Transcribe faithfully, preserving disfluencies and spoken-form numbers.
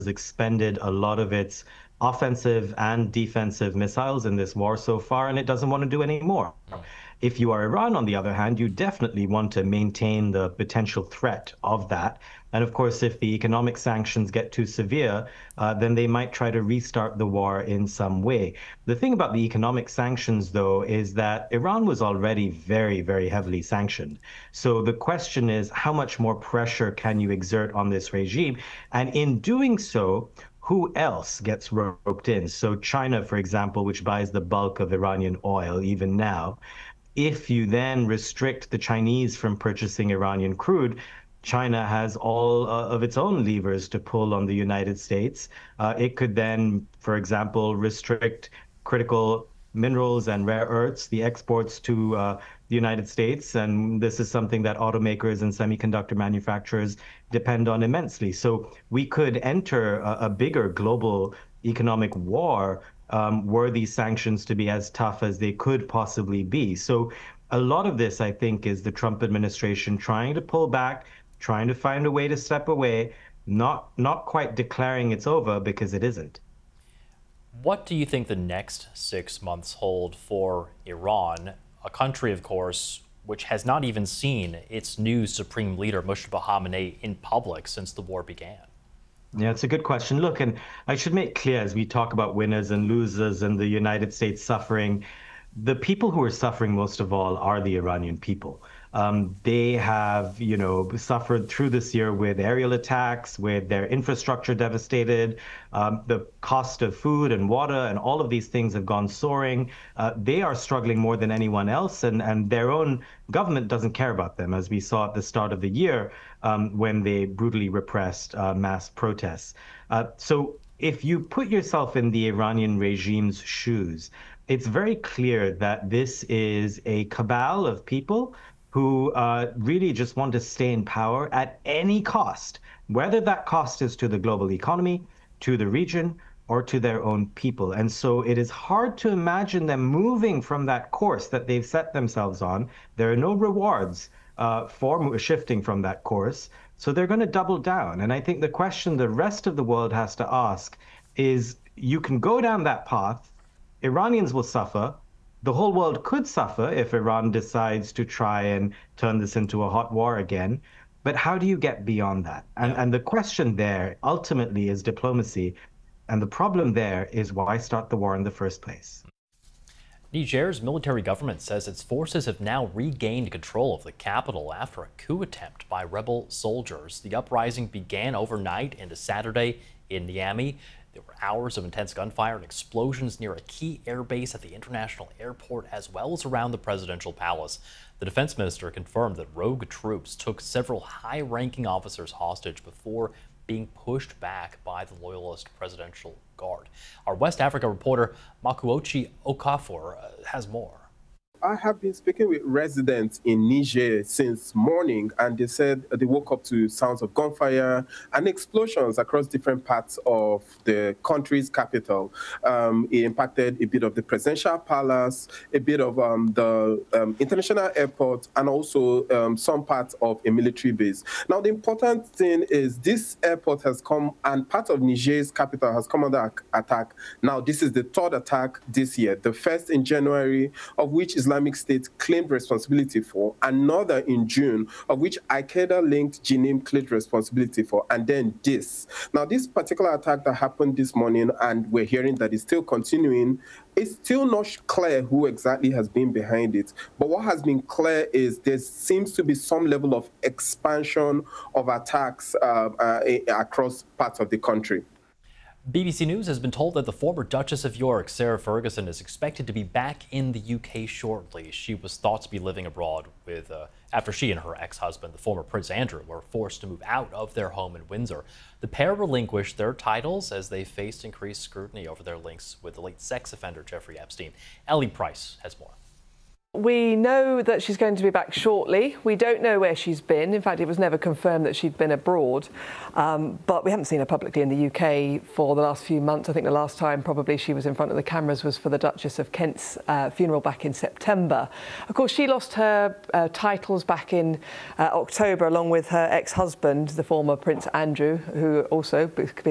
expended a lot of its offensive and defensive missiles in this war so far, and it doesn't want to do any more. If you are Iran, on the other hand, you definitely want to maintain the potential threat of that. And of course, if the economic sanctions get too severe, uh, then they might try to restart the war in some way. The thing about the economic sanctions, though, is that Iran was already very, very heavily sanctioned. So the question is, how much more pressure can you exert on this regime? And in doing so, who else gets roped in? So China, for example, which buys the bulk of Iranian oil even now, if you then restrict the Chinese from purchasing Iranian crude, China has all uh, of its own levers to pull on the United States. Uh, it could then, for example, restrict critical minerals and rare earths, the exports to uh, the United States. And this is something that automakers and semiconductor manufacturers depend on immensely. So we could enter a, a bigger global economic war Um, were these sanctions to be as tough as they could possibly be. So a lot of this, I think, is the Trump administration trying to pull back, trying to find a way to step away, not not quite declaring it's over, because it isn't. What do you think the next six months hold for Iran, a country, of course, which has not even seen its new supreme leader, Moshtaba Khamenei, in public since the war began? Yeah, it's a good question. Look, and I should make clear, as we talk about winners and losers and the United States suffering, the people who are suffering most of all are the Iranian people. Um, they have, you know, suffered through this year with aerial attacks, with their infrastructure devastated, um, the cost of food and water and all of these things have gone soaring. Uh, they are struggling more than anyone else, and, and their own government doesn't care about them, as we saw at the start of the year um, when they brutally repressed uh, mass protests. Uh, so if you put yourself in the Iranian regime's shoes, it's very clear that this is a cabal of people who uh, really just want to stay in power at any cost, whether that cost is to the global economy, to the region, or to their own people. And so it is hard to imagine them moving from that course that they've set themselves on. There are no rewards uh, for shifting from that course, so they're going to double down. And I think the question the rest of the world has to ask is, you can go down that path, Iranians will suffer, the whole world could suffer if Iran decides to try and turn this into a hot war again. But how do you get beyond that? And, and the question there ultimately is diplomacy. And the problem there is, why start the war in the first place? Niger's military government says its forces have now regained control of the capital after a coup attempt by rebel soldiers. The uprising began overnight into Saturday in Niamey. There were hours of intense gunfire and explosions near a key airbase at the international airport, as well as around the presidential palace. The defense minister confirmed that rogue troops took several high-ranking officers hostage before being pushed back by the loyalist Presidential Guard. Our West Africa reporter Makuochi Okafor uh, has more. I have been speaking with residents in Niger since morning, and they said they woke up to sounds of gunfire and explosions across different parts of the country's capital. Um, it impacted a bit of the presidential palace, a bit of um, the um, international airport, and also um, some parts of a military base. Now, the important thing is this airport has come, and part of Niger's capital has come under attack. Now, this is the third attack this year, the first in January, of which is Islamic State claimed responsibility for, another in June, of which Al-Qaeda-linked Jenim claimed responsibility for, and then this. Now, this particular attack that happened this morning, and we're hearing that it's still continuing, it's still not clear who exactly has been behind it. But what has been clear is there seems to be some level of expansion of attacks uh, uh, across parts of the country. B B C News has been told that the former Duchess of York, Sarah Ferguson, is expected to be back in the U K shortly. She was thought to be living abroad with, uh, after she and her ex-husband, the former Prince Andrew, were forced to move out of their home in Windsor. The pair relinquished their titles as they faced increased scrutiny over their links with the late sex offender Jeffrey Epstein. Ellie Price has more. We know that she's going to be back shortly. We don't know where she's been. In fact, it was never confirmed that she'd been abroad. Um, but we haven't seen her publicly in the U K for the last few months. I think the last time probably she was in front of the cameras was for the Duchess of Kent's uh, funeral back in September. Of course, she lost her uh, titles back in uh, October, along with her ex-husband, the former Prince Andrew, who also